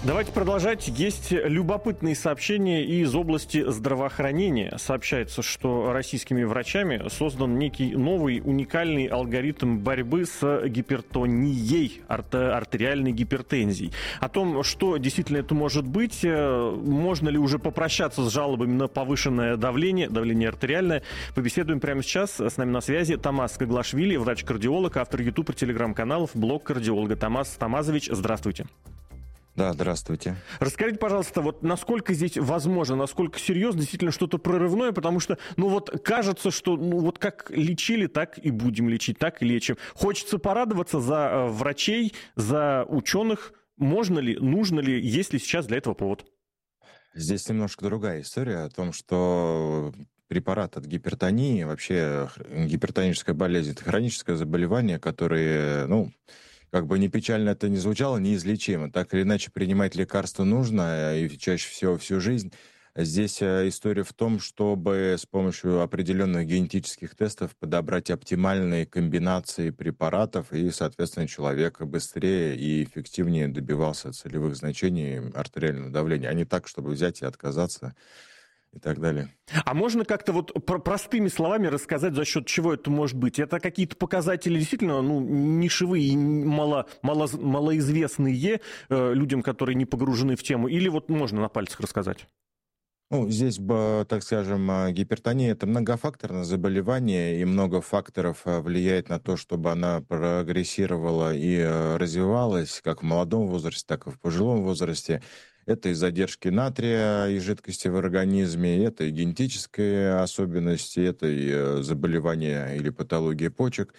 Давайте продолжать. Есть любопытные сообщения из области здравоохранения. Сообщается, что российскими врачами создан некий новый уникальный алгоритм борьбы с гипертонией, артериальной гипертензией. О том, что действительно это может быть, можно ли уже попрощаться с жалобами на повышенное давление артериальное, побеседуем прямо сейчас. С нами на связи Томас Гаглашвили, врач-кардиолог, автор YouTube и телеграм-каналов «Блог кардиолога». Томас Томазович, здравствуйте. Да, здравствуйте. Расскажите, пожалуйста, вот насколько здесь возможно, насколько серьезно, действительно что-то прорывное, потому что, кажется, что, как лечили, так и будем лечить, так и лечим. Хочется порадоваться за врачей, за ученых. Можно ли, нужно ли, есть ли сейчас для этого повод? Здесь немножко другая история о том, что препарат от гипертонии, вообще гипертоническая болезнь, это хроническое заболевание, которое, как бы ни печально это ни звучало, неизлечимо. Так или иначе, принимать лекарства нужно, и чаще всего всю жизнь. Здесь история в том, чтобы с помощью определенных генетических тестов подобрать оптимальные комбинации препаратов, и, соответственно, человек быстрее и эффективнее добивался целевых значений артериального давления, а не так, чтобы взять и отказаться и так далее. А можно как-то простыми словами рассказать, за счет чего это может быть? Это какие-то показатели действительно нишевые и малоизвестные людям, которые не погружены в тему? Или можно на пальцах рассказать? Здесь, так скажем, гипертония – это многофакторное заболевание, и много факторов влияет на то, чтобы она прогрессировала и развивалась как в молодом возрасте, так и в пожилом возрасте. Это и задержки натрия и жидкости в организме, это и генетические особенности, это и заболевания или патология почек.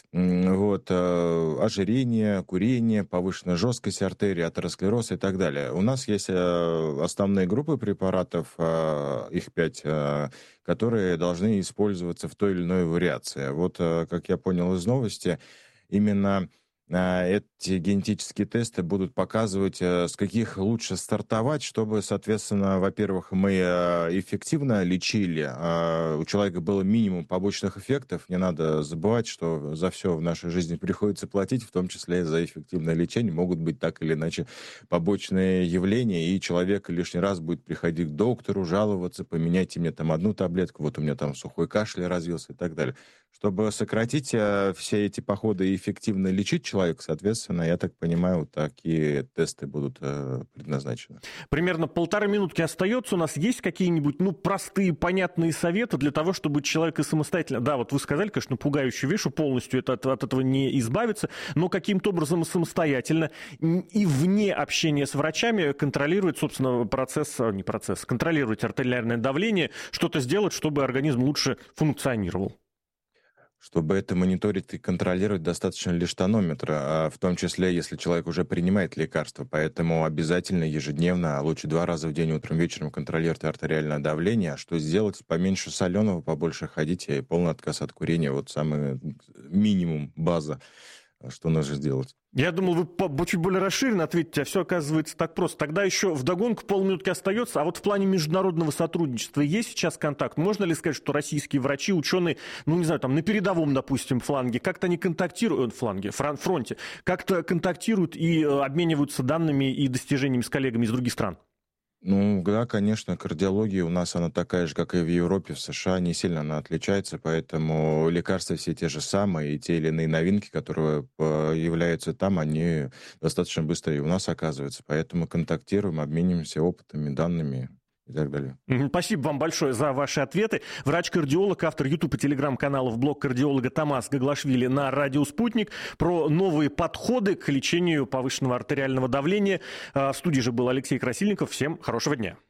Ожирение, курение, повышенная жесткость артерий, атеросклероз и так далее. У нас есть основные группы препаратов, их 5, которые должны использоваться в той или иной вариации. Как я понял из новости, именно эти генетические тесты будут показывать, с каких лучше стартовать, чтобы, соответственно, во-первых, мы эффективно лечили, у человека было минимум побочных эффектов. Не надо забывать, что за все в нашей жизни приходится платить, в том числе и за эффективное лечение. Могут быть так или иначе побочные явления, и человек лишний раз будет приходить к доктору, жаловаться, поменяйте мне там одну таблетку, у меня там сухой кашель развился и так далее. Чтобы сократить все эти походы и эффективно лечить человека, соответственно, я так понимаю, такие тесты будут предназначены. Примерно 1,5 минутки остается. У нас есть какие-нибудь, простые, понятные советы для того, чтобы человек и самостоятельно... Да, вы сказали, конечно, пугающую вещь, полностью от этого не избавиться, но каким-то образом самостоятельно и вне общения с врачами контролировать, собственно, контролировать артериальное давление, что-то сделать, чтобы организм лучше функционировал. Чтобы это мониторить и контролировать, достаточно лишь тонометра, в том числе, если человек уже принимает лекарства. Поэтому обязательно ежедневно, а лучше 2 раза в день, утром, вечером контролировать артериальное давление. А что сделать? Поменьше соленого, побольше ходить и полный отказ от курения. Самый минимум, база. Что нужно сделать? Я думал, вы чуть более расширенно ответите, а все оказывается так просто. Тогда еще вдогонку полминутки остается. А в плане международного сотрудничества есть сейчас контакт? Можно ли сказать, что российские врачи, ученые, на передовом, допустим, фланге, как-то они контактируют, фронте, как-то контактируют и обмениваются данными и достижениями с коллегами из других стран? Да, конечно, кардиология у нас она такая же, как и в Европе, в США, не сильно она отличается, поэтому лекарства все те же самые, и те или иные новинки, которые появляются там, они достаточно быстро и у нас оказываются, поэтому контактируем, обмениваемся опытами, данными и так далее. Спасибо вам большое за ваши ответы. Врач-кардиолог, автор YouTube и телеграм-каналов «Блог кардиолога» Томас Гаглашвили на радио «Спутник» про новые подходы к лечению повышенного артериального давления. В студии же был Алексей Красильников. Всем хорошего дня.